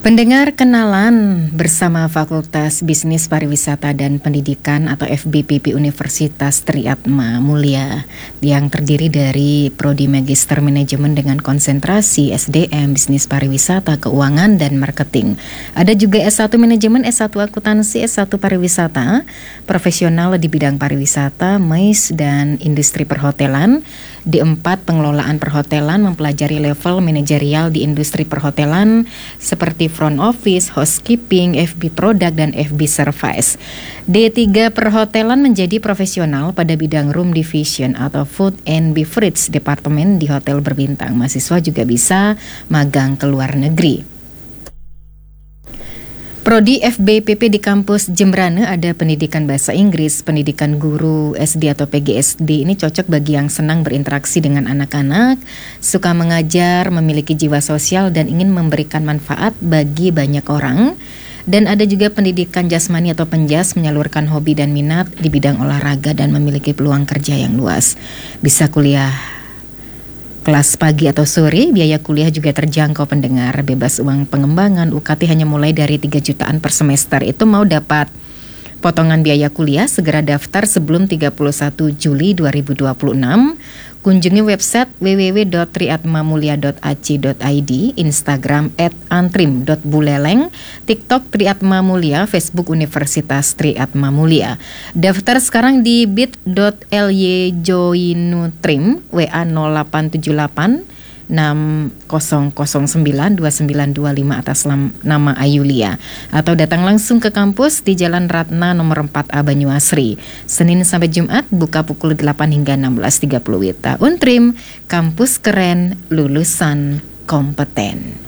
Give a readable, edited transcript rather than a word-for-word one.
Pendengar, kenalan bersama Fakultas Bisnis Pariwisata dan Pendidikan atau FBPP Universitas Tri Atma Mulia yang terdiri dari Prodi Magister Manajemen dengan konsentrasi SDM, Bisnis Pariwisata, Keuangan, dan Marketing. Ada juga S1 Manajemen, S1 Akuntansi, S1 Pariwisata, profesional di bidang pariwisata, MICE, dan industri perhotelan. D4 Pengelolaan Perhotelan, mempelajari level manajerial di industri perhotelan seperti front office, housekeeping, FB product, dan FB service. D3 Perhotelan, menjadi profesional pada bidang room division atau food and beverage department di hotel berbintang. Mahasiswa juga bisa magang ke luar negeri. Prodi FBPP di kampus Jembrane ada pendidikan bahasa Inggris, pendidikan guru SD atau PGSD. Ini cocok bagi yang senang berinteraksi dengan anak-anak, suka mengajar, memiliki jiwa sosial, dan ingin memberikan manfaat bagi banyak orang. Dan ada juga pendidikan jasmani atau penjas, menyalurkan hobi dan minat di bidang olahraga dan memiliki peluang kerja yang luas. Bisa kuliah kelas pagi atau sore, biaya kuliah juga terjangkau pendengar, bebas uang pengembangan, UKT hanya mulai dari 3 jutaan per semester. Itu mau dapat potongan biaya kuliah, segera daftar sebelum 31 Juli 2026. Kunjungi website www.triatmamulia.ac.id, Instagram @antrim.buleleng, TikTok Triatmamulia, Facebook Universitas Triatmamulia. Daftar sekarang di bit.ly/joinutrim, WA 0878 60092925 atas nama Ayulia, atau datang langsung ke kampus di Jalan Ratna nomor 4A Banyuasri. Senin sampai Jumat buka pukul 8 hingga 16.30 WITA. Untrim, kampus keren, lulusan kompeten.